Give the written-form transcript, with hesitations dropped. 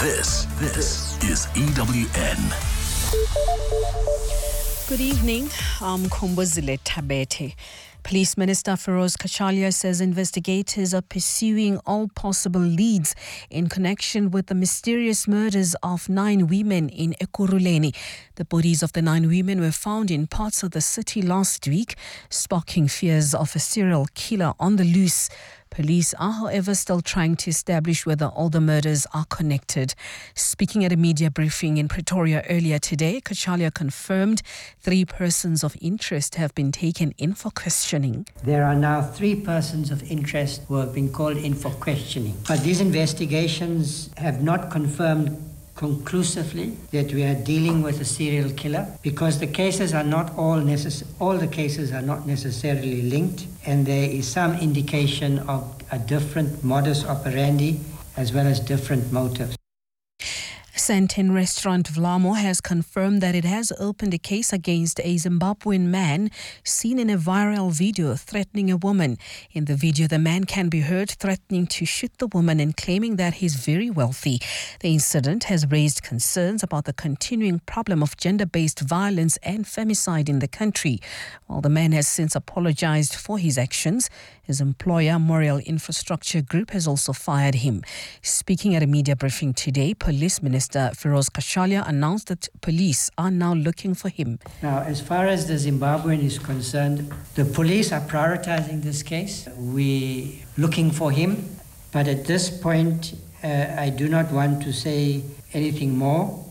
This is EWN. Good evening. I'm Kumbuzile Tabete. Police Minister Feroz Kachalia says investigators are pursuing all possible leads in connection with the mysterious murders of 9 women in Ekurhuleni. The bodies of the 9 women were found in parts of the city last week, sparking fears of a serial killer on the loose. Police are, however, still trying to establish whether all the murders are connected. Speaking at a media briefing in Pretoria earlier today, Kachalia confirmed 3 persons of interest have been taken in for questioning. There are now 3 persons of interest who have been called in for questioning. But these investigations have not confirmed conclusively that we are dealing with a serial killer, because the cases are not all the cases are not necessarily linked, and there is some indication of a different modus operandi as well as different motives. Santin restaurant Vlamo has confirmed that it has opened a case against a Zimbabwean man seen in a viral video threatening a woman. In the video, the man can be heard threatening to shoot the woman and claiming that he's very wealthy. The incident has raised concerns about the continuing problem of gender-based violence and femicide in the country. While the man has since apologized for his actions, his employer, Moriel Infrastructure Group, has also fired him. Speaking at a media briefing today, Police Minister Feroz Kachalia announced that police are now looking for him. Now, as far as the Zimbabwean is concerned, the police are prioritizing this case. We're looking for him, but at this point, I do not want to say anything more.